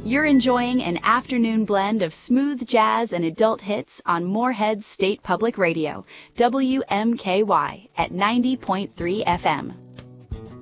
You're enjoying an afternoon blend of smooth jazz and adult hits on Moorhead State Public Radio, WMKY at 90.3 FM.